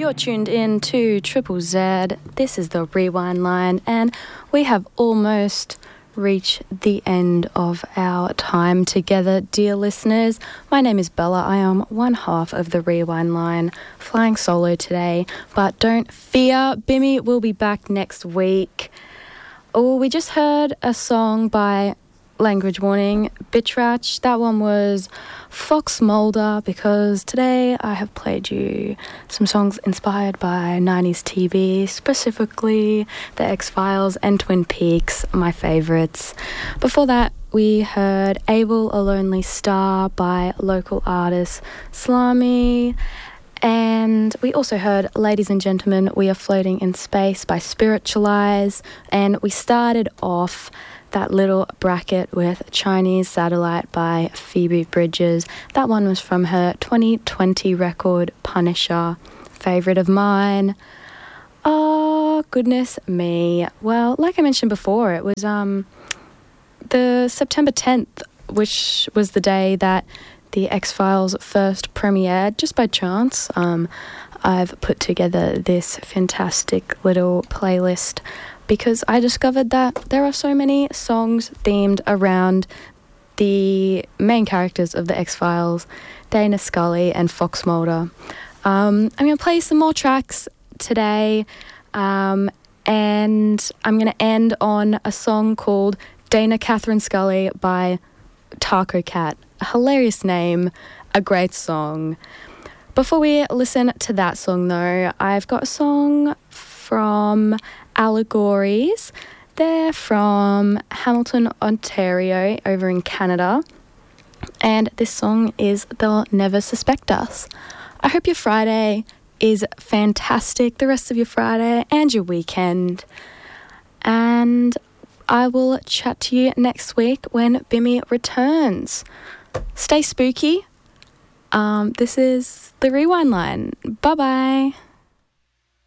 You're tuned in to Triple Z. This is the Rewind Line, and we have almost reached the end of our time together, dear listeners. My name is Bella. I am one half of the Rewind Line, flying solo today. But don't fear, Bimmy will be back next week. Oh, we just heard a song by Language Warning, Bitch. That one was Fox Mulder, because today I have played you some songs inspired by 90s TV, specifically The X-Files and Twin Peaks, my favourites. Before that, we heard Abel, A Lonely Star by local artist Slami. And we also heard Ladies and Gentlemen, We Are Floating in Space by Spiritualize. And we started off that little bracket with Chinese Satellite by Phoebe Bridgers. That one was from her 2020 record Punisher, favourite of mine. Oh, goodness me. Well, like I mentioned before, it was the September 10th, which was the day that The X-Files first premiered. Just by chance, I've put together this fantastic little playlist because I discovered that there are so many songs themed around the main characters of The X-Files, Dana Scully and Fox Mulder. I'm going to play some more tracks today, and I'm going to end on a song called Dana Catherine Scully by Taco Cat. A hilarious name, a great song. Before we listen to that song, though, I've got a song from Allegories. They're from Hamilton, Ontario, over in Canada. And this song is They'll Never Suspect Us. I hope your Friday is fantastic, the rest of your Friday and your weekend. And I will chat to you next week when Bimmy returns. Stay spooky. This is the Rewind Line. Bye-bye.